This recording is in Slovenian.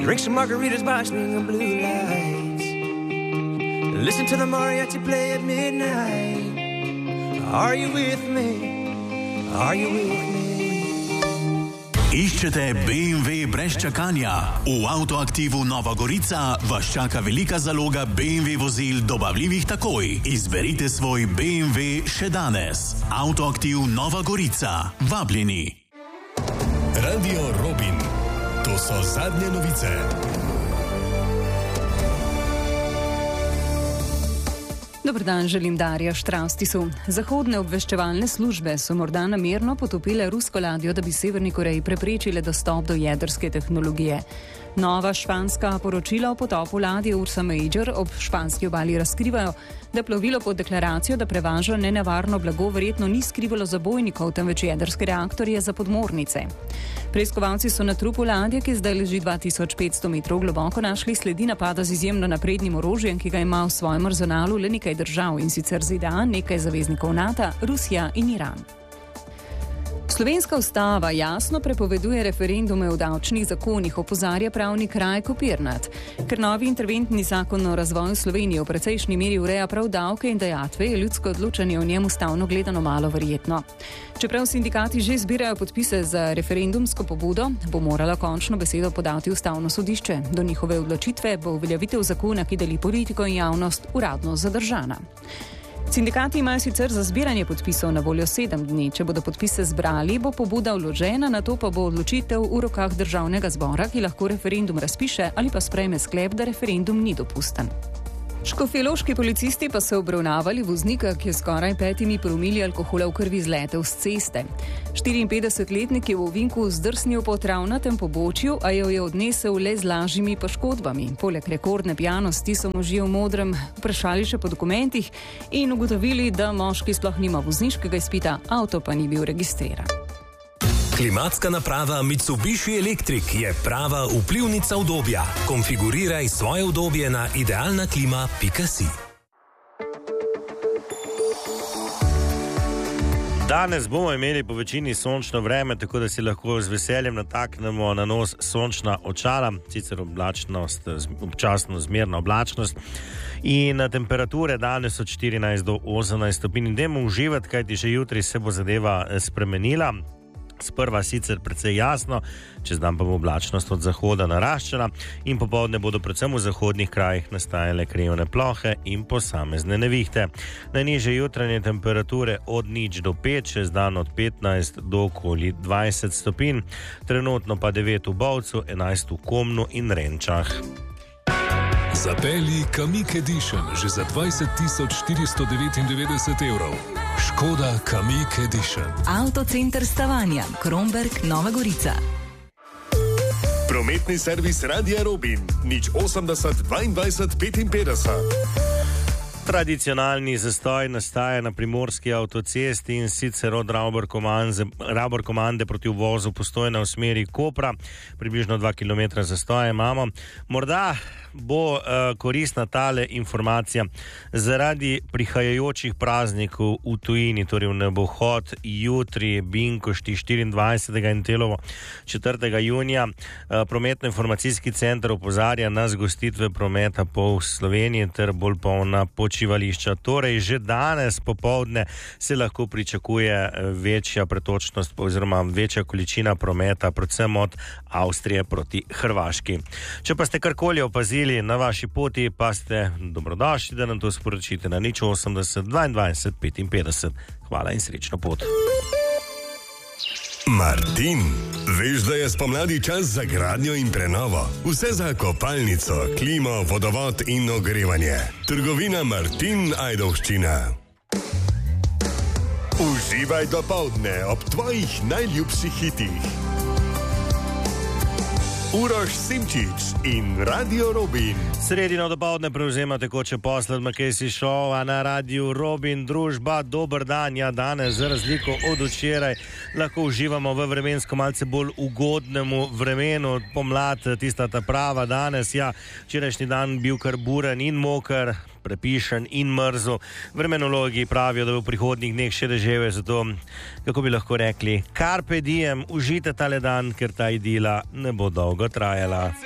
Drink some margaritas by string of blue lights. Listen to the mariachi play at midnight. Are you with me? Are you with me? Iščete BMW brez čakanja? V Avtoaktivu Nova Gorica vas čaka velika zaloga BMW vozil dobavljivih takoj. Izberite svoj BMW še danes. Avtoaktiv Nova Gorica. Vabljeni. Radio Robin. To so zadnje novice. Dober dan, želim Darja Štraustisu. Zahodne obveščevalne službe so morda namerno potopile rusko ladjo, da bi Severni Koreji preprečile dostop do jedrske tehnologije. Nova španska poročila o potopu ladje Ursa Major ob španski obali razkrivajo, da plovilo pod deklaracijo, da prevaža nenevarno blago, verjetno ni skrivalo zabojnikov, temveč jedrske reaktorje za podmornice. Preiskovalci so na trupu ladje, ki zdaj leži 2500 metrov globoko, našli sledi napada z izjemno naprednim orožjem, ki ga ima v svojem arzenalu le nekaj držav, in sicer ZDA, nekaj zaveznikov NATO, Rusija in Iran. Slovenska ustava jasno prepoveduje referendume o davčnih zakonih, opozarja pravnik Rajko Pirnat. Ker novi interventni zakon o razvoju Slovenije v precejšnji meri ureja prav davke in dajatve, je ljudsko odločanje o njem ustavno gledano malo verjetno. Čeprav sindikati že zbirajo podpise za referendumsko pobudo, bo morala končno besedo podati ustavno sodišče. Do njihove odločitve bo uveljavitev zakona, ki deli politiko in javnost, uradno zadržana. Sindikati imajo sicer za zbiranje podpisov na voljo 7 dni. Če bodo podpise zbrali, bo pobuda vložena, nato pa bo odločitev v rokah Državnega zbora, ki lahko referendum razpiše ali pa sprejme sklep, da referendum ni dopusten. Škofjeloški policisti pa so obravnavali voznika, ki je skoraj 5 promili alkohola v krvi zletel s ceste. 54-letnik je v ovinku zdrsnil po travnatem pobočju, a jo je odnesel le z lažjimi poškodbami. Poleg rekordne pijanosti so možje v modrem vprašali še po dokumentih in ugotovili, da moški sploh nima vozniškega izpita, avto pa ni bil registriran. Klimatska naprava Mitsubishi Electric je prava vplivnica udobja. Konfiguriraj svoje udobje na idealnaklima.si. Danes bomo imeli po večini sončno vreme, tako da si lahko z veseljem nataknemo na nos sončna očala, sicer oblačnost, občasno zmerna oblačnost. In temperature danes od 14 do 18 stopinj. Dajmo uživati, kajti še jutri se bo zadeva spremenila. Sprva sicer precej jasno, čez dan pa bo oblačnost od zahoda naraščala in popoldne bodo predvsem v zahodnih krajih nastajale krajevne plohe in posamezne nevihte. Najnižje jutranje temperature od 0 do 5, čez dan od 15 do okoli 20 stopinj, trenutno pa 9 v Bovcu, 11 v Komnu in Renčah. Zapelji Kamiq Edition že za 20.499 evrov. Škoda Kamiq Edition. Avtocenter Stavanja, Kromberk, Nova Gorica. Prometni servis Radia Robin. 080 22 55. Tradicionalni zastoj nastaja na primorski avtocesti in sicer od Rabor Komande proti uvozu Postojna v smeri Kopra. Približno 2 km zastoja imamo. Morda bo koristna tale informacija zaradi prihajajočih praznikov v tujini, torej v nebohod jutri, Binkošti 24. in Telovo 4. junija. Prometno-informacijski center opozarja na zgostitve prometa po Sloveniji ter bolj polna počivališča. Torej, že danes popoldne se lahko pričakuje večja pretočnost oziroma večja količina prometa, predvsem od Avstrije proti Hrvaški. Če pa ste karkoli opazili na vaši poti, pa ste dobrodošli, da nam to sporočite na 080 22 55. Hvala in srečno pot. Martin, veš, da je spomladi čas za gradnjo in prenovo. Vse za kopalnico, klimo, vodovod in ogrevanje. Trgovina Martin Ajdovščina. Uživaj dopoldne ob tvojih najljubših hitih. Uroš Simčič in Radio Robin. Sredino dopoldne prevzema tekoče posle od Makesi Šova na Radio Robin. Družba, dober dan. Ja, danes za razliko od včeraj lahko uživamo v vremensko malce bolj ugodnemu vremenu. Pomlad, tista ta prava danes. Ja, včerajšnji dan bil kar buren in moker, prepišen in mrzel. Vremenologi pravijo, da v prihodnjih dneh še deževe, zato, kako bi lahko rekli, carpe diem, užite tale dan, ker ta idila ne bo dolgo trajala.